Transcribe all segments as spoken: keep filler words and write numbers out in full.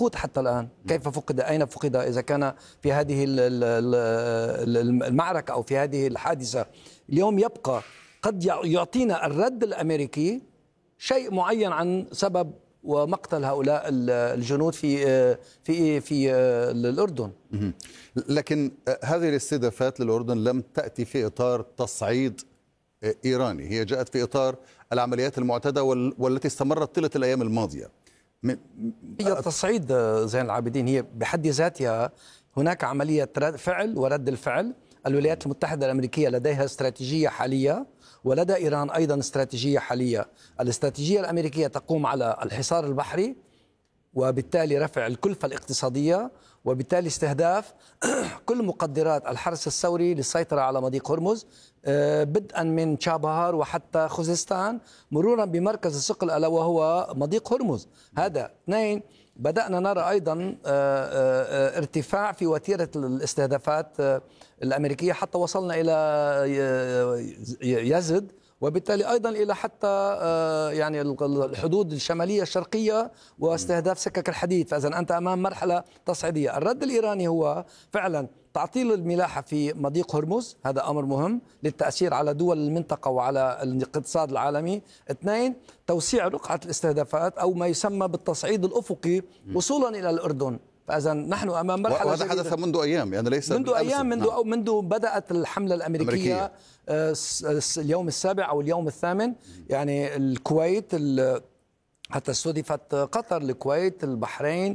مفقود حتى الآن. كيف فقد؟ أين فقد؟ إذا كان في هذه المعركة أو في هذه الحادثة. اليوم يبقى قد يعطينا الرد الأمريكي شيء معين عن سبب ومقتل هؤلاء الجنود في في في الأردن. لكن هذه الاستهدافات للأردن لم تأتي في إطار تصعيد إيراني، هي جاءت في إطار العمليات المعتادة والتي استمرت طيلة الأيام الماضية. هي التصعيد زين العابدين هي بحد ذاتها هناك عملية فعل ورد الفعل. الولايات المتحدة الأمريكية لديها استراتيجية حالية ولدى إيران أيضا استراتيجية حالية. الاستراتيجية الأمريكية تقوم على الحصار البحري وبالتالي رفع الكلفة الاقتصادية وبالتالي استهداف كل مقدرات الحرس الثوري للسيطرة على مضيق هرمز بدءا من تشابهار وحتى خوزستان مرورا بمركز الثقل ألا وهو مضيق هرمز. هذا اثنين. بدأنا نرى أيضا ارتفاع في وتيرة الاستهدافات الأمريكية حتى وصلنا إلى يزد وبالتالي أيضا إلى حتى يعني الحدود الشمالية الشرقية واستهداف سكك الحديد. فإذا أنت أمام مرحلة تصعيدية. الرد الإيراني هو فعلا تعطيل الملاحة في مضيق هرمز، هذا أمر مهم للتأثير على دول المنطقة وعلى الاقتصاد العالمي. اثنين، توسيع رقعة الاستهدافات أو ما يسمى بالتصعيد الأفقي وصولا إلى الأردن. فإذا نحن أمام مرحلة وهذا حدث منذ أيام، يعني ليس منذ أيام منذ نعم. منذ بدأت الحملة الأمريكية أمريكية. اليوم السابع أو اليوم الثامن. يعني الكويت حتى استضيفت قطر، الكويت، البحرين،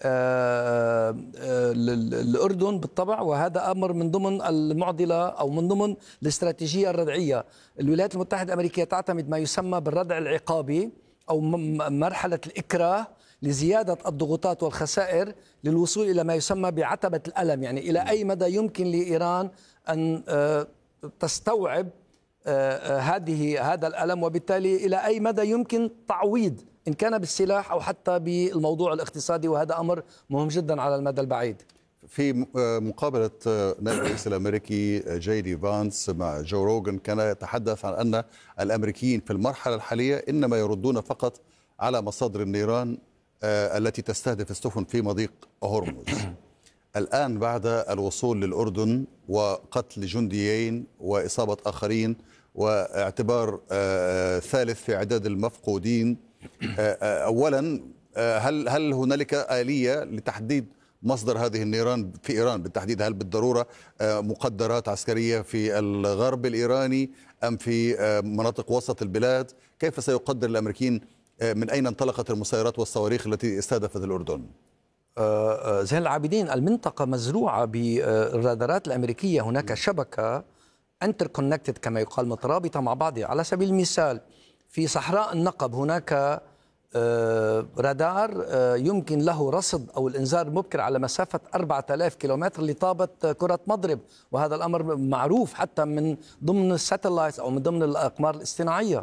الأردن بالطبع. وهذا أمر من ضمن المعضلة أو من ضمن الاستراتيجية الردعية. الولايات المتحدة الأمريكية تعتمد ما يسمى بالردع العقابي أو مرحلة الإكراه لزيادة الضغوطات والخسائر للوصول إلى ما يسمى بعتبة الألم. يعني إلى أي مدى يمكن لإيران أن تستوعب هذه هذا الألم وبالتالي إلى أي مدى يمكن تعويض إن كان بالسلاح أو حتى بالموضوع الاقتصادي. وهذا أمر مهم جدا على المدى البعيد. في مقابلة نائب الرئيس الأمريكي جي دي فانس مع جو روغان كان يتحدث عن أن الأمريكيين في المرحلة الحالية إنما يردون فقط على مصادر النيران التي تستهدف السفن في مضيق هرمز. الآن بعد الوصول للأردن وقتل جنديين وإصابة آخرين واعتبار ثالث في عداد المفقودين، أولا هل هل هنالك آلية لتحديد مصدر هذه النيران في إيران بالتحديد؟ هل بالضرورة مقدرات عسكرية في الغرب الإيراني أم في مناطق وسط البلاد؟ كيف سيقدر الأمريكيين من أين انطلقت المسيرات والصواريخ التي استهدفت الأردن؟ زين العابدين، المنطقة مزروعة بالرادارات الأمريكية. هناك شبكة انتركونكتد كما يقال، مترابطة مع بعضها. على سبيل المثال في صحراء النقب هناك رادار يمكن له رصد أو الإنذار المبكر على مسافة أربعة آلاف كيلومتر لطابة كرة مضرب. وهذا الأمر معروف حتى من ضمن الساتلايتس أو من ضمن الأقمار الاصطناعية.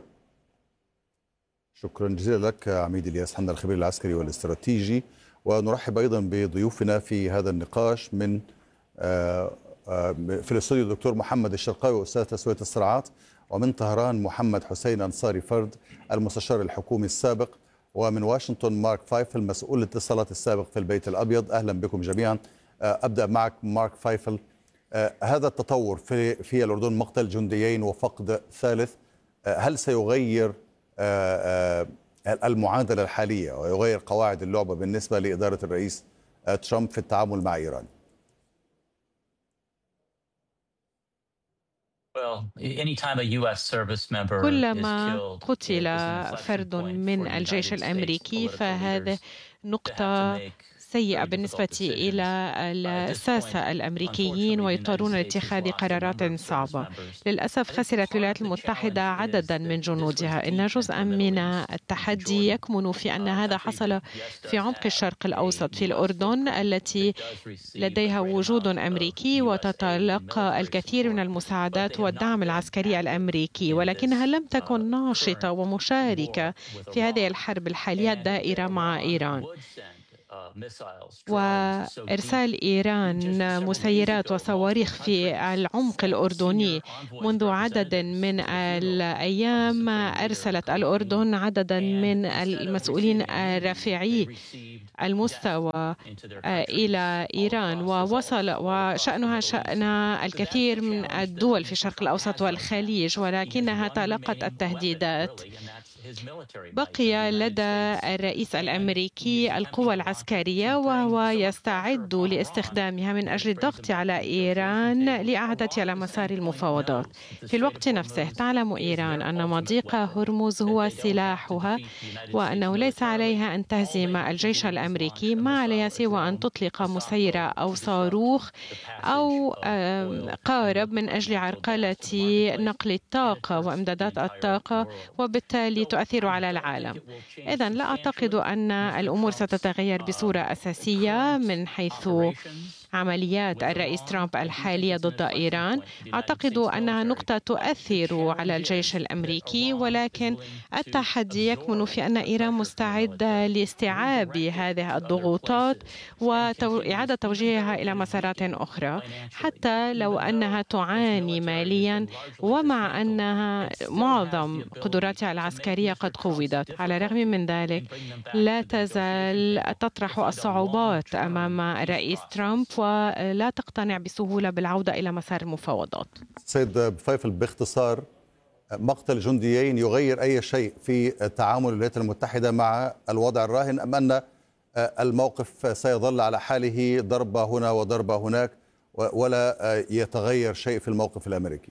شكرا جزيلا لك عميد الياس حنا، الخبير العسكري والاستراتيجي. ونرحب أيضا بضيوفنا في هذا النقاش من في الاستوديو الدكتور محمد الشرقاوي أستاذ تسوية الصراعات، ومن طهران محمد حسين أنصاري فرد المستشار الحكومي السابق، ومن واشنطن مارك فايفل مسؤول الاتصالات السابق في البيت الأبيض. أهلا بكم جميعا. أبدأ معك مارك فايفل. هذا التطور في في الأردن، مقتل جنديين وفقد ثالث، هل سيغير المعادلة الحالية ويغير قواعد اللعبة بالنسبة لإدارة الرئيس ترامب في التعامل مع إيران؟ كلما قتل فرد من الجيش الأمريكي فهذا نقطة سيئة بالنسبة إلى الساسة الأمريكيين ويضطرون لاتخاذ قرارات صعبة. للأسف خسرت الولايات المتحدة عددا من جنودها. إن جزءا من التحدي يكمن في أن هذا حصل في عمق الشرق الأوسط، في الأردن التي لديها وجود أمريكي وتتلقى الكثير من المساعدات والدعم العسكري الأمريكي، ولكنها لم تكن ناشطة ومشاركة في هذه الحرب الحالية الدائرة مع إيران. وإرسال إيران مسيرات وصواريخ في العمق الأردني. منذ عدد من الأيام أرسلت الأردن عددا من المسؤولين رافعي المستوى إلى إيران، ووصل وشأنها شأن الكثير من الدول في الشرق الأوسط والخليج، ولكنها تلقت التهديدات. بقي لدى الرئيس الأمريكي القوى العسكرية، وهو يستعد لاستخدامها من أجل الضغط على إيران لإعادتها على مسار المفاوضات. في الوقت نفسه تعلم إيران أن مضيق هرمز هو سلاحها، وأنه ليس عليها أن تهزم الجيش الأمريكي، ما عليها سوى أن تطلق مسيرة أو صاروخ أو قارب من أجل عرقلة نقل الطاقة وإمدادات الطاقة، وبالتالي تؤثر على العالم. إذن لا أعتقد أن الأمور ستتغير بصورة أساسية من حيث عمليات الرئيس ترامب الحالية ضد إيران. أعتقد أنها نقطة تؤثر على الجيش الأمريكي، ولكن التحدي يكمن في أن إيران مستعدة لاستيعاب هذه الضغوطات وإعادة توجيهها إلى مسارات أخرى، حتى لو أنها تعاني ماليا، ومع أنها معظم قدراتها العسكرية قد قوّضت. على الرغم من ذلك لا تزال تطرح الصعوبات أمام الرئيس ترامب، ولا تقتنع بسهولة بالعودة إلى مسار المفاوضات. سيد بفيفل، باختصار، مقتل جنديين يغير أي شيء في تعامل الولايات المتحدة مع الوضع الراهن، أم أن الموقف سيظل على حاله، ضربة هنا وضربة هناك، ولا يتغير شيء في الموقف الأمريكي؟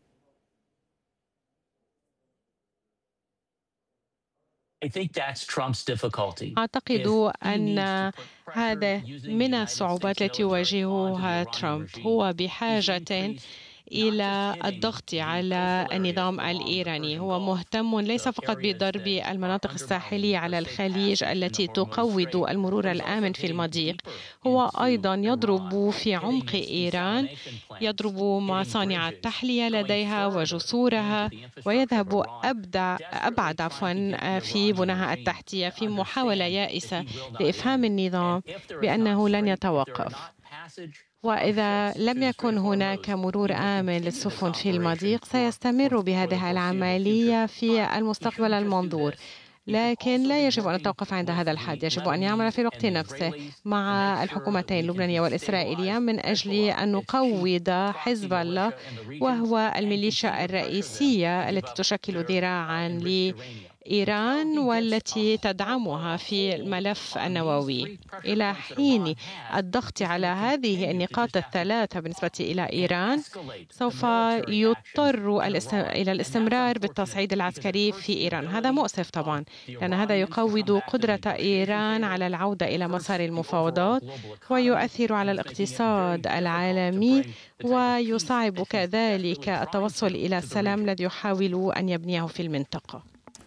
أعتقد أن هذا من الصعوبات التي يواجهها ترامب. هو بحاجة إلى الضغط على النظام الإيراني. هو مهتم ليس فقط بضرب المناطق الساحلية على الخليج التي تقوض المرور الآمن في المضيق، هو أيضا يضرب في عمق إيران، يضرب مصانع التحلية لديها وجسورها، ويذهب أبدع أبعد عفوا في بناها التحتية في محاولة يائسة لإفهام النظام بأنه لن يتوقف. وإذا لم يكن هناك مرور آمن للسفن في المضيق سيستمر بهذه العملية في المستقبل المنظور. لكن لا يجب أن نتوقف عند هذا الحد، يجب أن يعمل في الوقت نفسه مع الحكومتين اللبنانية والإسرائيلية من أجل أن نقوض حزب الله، وهو الميليشيا الرئيسية التي تشكل ذراعا لإيران والتي تدعمها في الملف النووي. إلى حين الضغط على هذه النقاط الثلاثة بالنسبة إلى إيران، سوف يضطر إلى الاستمرار بالتصعيد العسكري في إيران. هذا مؤسف طبعا، لأن هذا يقوض قدرة إيران على العودة إلى مسار المفاوضات، ويؤثر على الاقتصاد العالمي، ويصعب كذلك التوصل إلى السلام الذي يحاول أن يبنيه في المنطقة.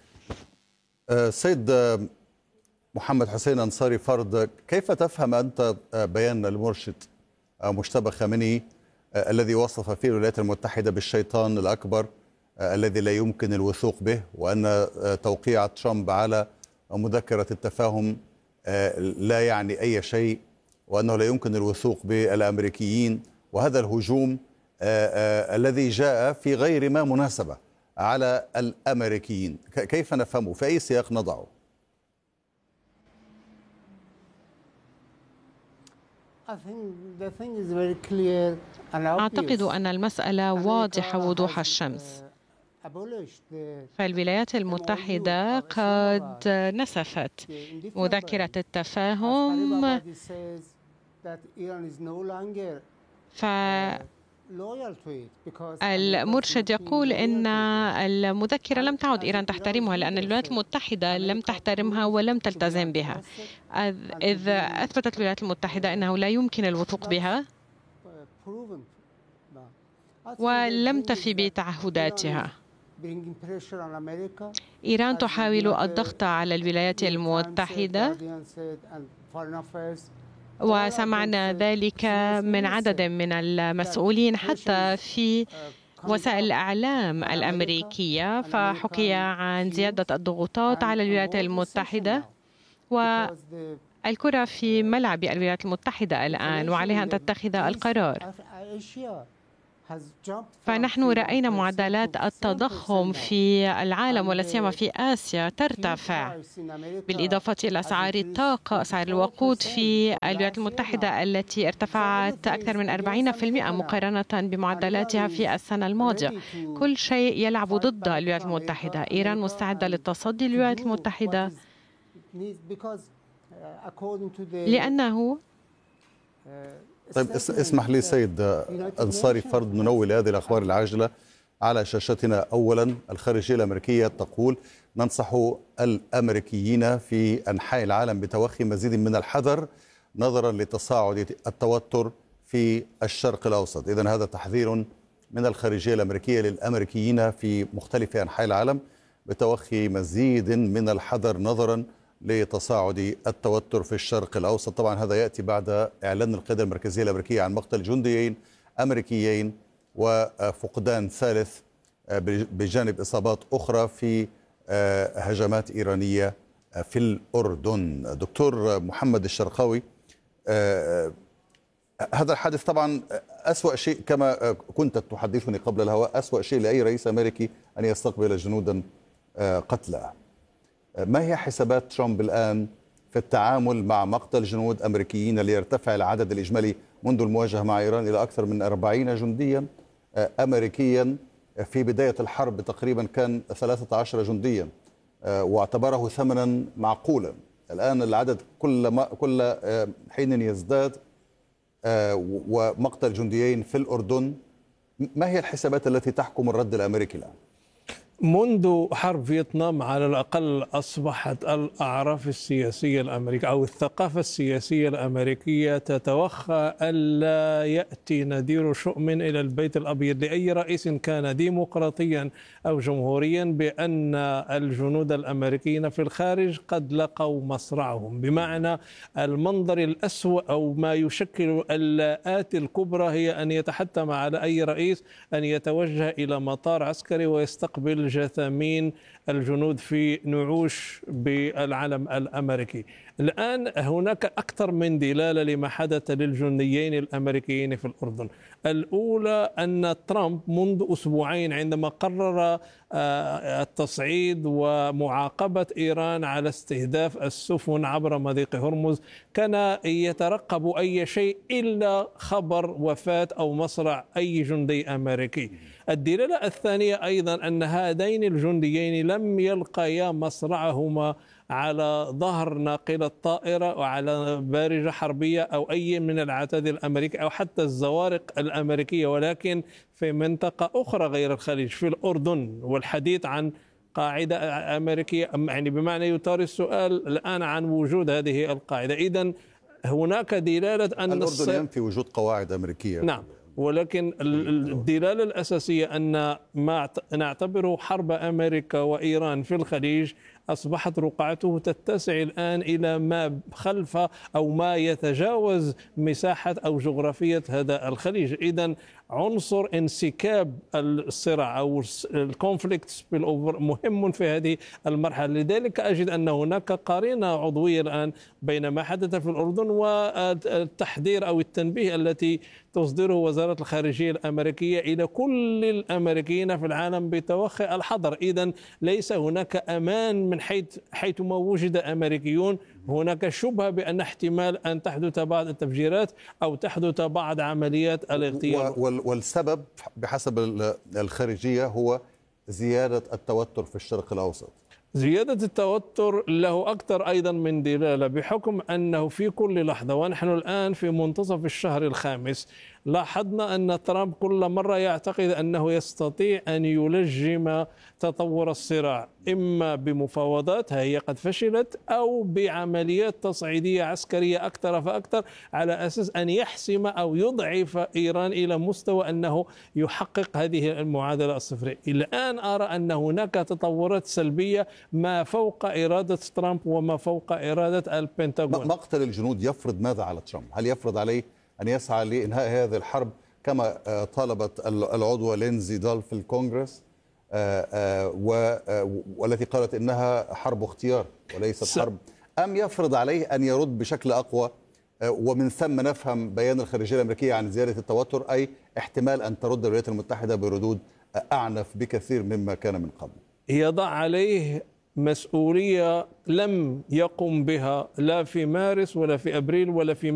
سيد محمد حسين أنصاري فرد، كيف تفهم أنت بيان المرشد مجتبى خامنئي الذي وصف فيه الولايات المتحدة بالشيطان الأكبر الذي لا يمكن الوثوق به، وأن توقيع ترامب على مذكرة التفاهم لا يعني أي شيء، وأنه لا يمكن الوثوق بالأمريكيين، وهذا الهجوم الذي جاء في غير ما مناسبة على الأمريكيين، كيف نفهمه؟ في أي سياق نضعه؟ أعتقد أن المسألة واضحة وضوح الشمس. فالولايات المتحدة قد نسفت مذكرة التفاهم، فالمرشد يقول أن المذكرة لم تعد إيران تحترمها، لأن الولايات المتحدة لم تحترمها ولم تلتزم بها، إذ أثبتت الولايات المتحدة أنه لا يمكن الوثوق بها ولم تفي بتعهداتها. إيران تحاول الضغط على الولايات المتحدة، وسمعنا ذلك من عدد من المسؤولين حتى في وسائل الإعلام الأمريكية، فحكي عن زيادة الضغوطات على الولايات المتحدة، الكرة في ملعب الولايات المتحدة الآن، وعليها أن تتخذ القرار. فنحن رأينا معدلات التضخم في العالم ولا سيما في آسيا ترتفع، بالإضافة إلى أسعار الطاقة، أسعار الوقود في الولايات المتحدة التي ارتفعت أكثر من أربعين بالمئة مقارنة بمعدلاتها في السنة الماضية. كل شيء يلعب ضد الولايات المتحدة. إيران مستعدة للتصدي للولايات المتحدة لأنه طيب اسمح لي سيد أنصاري فرد ننوي لهذه الأخبار العاجلة على شاشتنا. أولا، الخارجية الأمريكية تقول ننصح الأمريكيين في أنحاء العالم بتوخي مزيد من الحذر نظرا لتصاعد التوتر في الشرق الأوسط. إذن هذا تحذير من الخارجية الأمريكية للأمريكيين في مختلف أنحاء العالم بتوخي مزيد من الحذر نظرا لتصاعد التوتر في الشرق الأوسط. طبعا هذا يأتي بعد إعلان القيادة المركزية الأمريكية عن مقتل جنديين أمريكيين وفقدان ثالث بجانب إصابات أخرى في هجمات إيرانية في الأردن. دكتور محمد الشرقاوي، هذا الحادث طبعا أسوأ شيء كما كنت تحدثني قبل الهواء، أسوأ شيء لأي رئيس أمريكي أن يستقبل جنودا قتلى. ما هي حسابات ترامب الآن في التعامل مع مقتل جنود أمريكيين ليرتفع العدد الإجمالي منذ المواجهة مع إيران إلى أكثر من أربعين جنديا أمريكيا؟ في بداية الحرب تقريبا كان ثلاثة عشر جنديا واعتبره ثمنا معقولا. الآن العدد كل ما كل حين يزداد، ومقتل جنديين في الأردن. ما هي الحسابات التي تحكم الرد الأمريكي الآن؟ منذ حرب فيتنام على الأقل أصبحت الأعراف السياسية الأمريكية أو الثقافة السياسية الأمريكية تتوخى ألا يأتي نذير شؤم إلى البيت الأبيض لأي رئيس كان ديمقراطيا أو جمهوريا بأن الجنود الأمريكيين في الخارج قد لقوا مصرعهم. بمعنى المنظر الأسوأ أو ما يشكل الآت الكبرى هي أن يتحتم على أي رئيس أن يتوجه إلى مطار عسكري ويستقبل جثامين الجنود في نعوش بالعلم الأمريكي. الآن هناك أكثر من دلالة لما حدث للجنديين الأمريكيين في الأردن. الأولى أن ترامب منذ أسبوعين عندما قرر التصعيد ومعاقبة إيران على استهداف السفن عبر مضيق هرمز كان يترقب أي شيء إلا خبر وفاة أو مصرع أي جندي أمريكي. الدلالة الثانية أيضا أن هذين الجنديين لم يلقيا مصرعهما على ظهر ناقلة طائرة وعلى بارجة حربية أو أي من العتاد الأمريكي أو حتى الزوارق الأمريكية، ولكن في منطقة أخرى غير الخليج في الأردن. والحديث عن قاعدة أمريكية يعني بمعنى يثار السؤال الآن عن وجود هذه القاعدة. إذن هناك دلالة أن الأردن ينفي وجود قواعد أمريكية. نعم، ولكن الدلالة الأساسية أن ما نعتبره حرب أمريكا وإيران في الخليج أصبحت رقعته تتسع الآن إلى ما خلف أو ما يتجاوز مساحة أو جغرافية هذا الخليج. إذن عنصر انسكاب الصراع أو الكونفليكت مهم في هذه المرحلة. لذلك أجد أن هناك قرينة عضوية الآن بين ما حدث في الأردن والتحذير أو التنبيه التي تصدره وزارة الخارجية الأمريكية إلى كل الأمريكيين في العالم بتوخي الحذر. إذن ليس هناك أمان من حيث حيثما وجد أمريكيون. هناك شبهة بأن احتمال أن تحدث بعض التفجيرات أو تحدث بعض عمليات الاغتيال. والسبب بحسب الخارجية هو زيادة التوتر في الشرق الأوسط. زيادة التوتر له أكثر أيضا من دلالة، بحكم أنه في كل لحظة ونحن الآن في منتصف الشهر الخامس لاحظنا أن ترامب كل مرة يعتقد أنه يستطيع أن يلجم تطور الصراع إما بمفاوضات هي قد فشلت أو بعمليات تصعيدية عسكرية أكثر فأكثر على أساس أن يحسم أو يضعف إيران إلى مستوى أنه يحقق هذه المعادلة الصفرية. الآن أرى أن هناك تطورات سلبية ما فوق إرادة ترامب وما فوق إرادة البنتاغون. مقتل الجنود يفرض ماذا على ترامب؟ هل يفرض عليه أن يسعى لإنهاء هذه الحرب كما طالبت العضوة لينزي دال في الكونغرس والتي قالت إنها حرب اختيار وليست حرب أم يفرض عليه أن يرد بشكل أقوى، ومن ثم نفهم بيان الخارجية الأمريكية عن زيادة التوتر، أي احتمال أن ترد الولايات المتحدة بردود أعنف بكثير مما كان من قبل؟ يضع عليه مسؤولية لم يقم بها لا في مارس ولا في أبريل ولا في